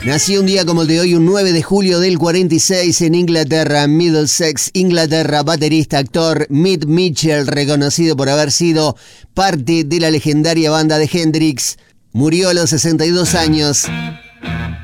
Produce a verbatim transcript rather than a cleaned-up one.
Nació un día como el de hoy, un nueve de julio del cuarenta y seis en Inglaterra, Middlesex, Inglaterra, baterista, actor Mitch Mitchell, reconocido por haber sido parte de la legendaria banda de Hendrix, murió a los sesenta y dos años.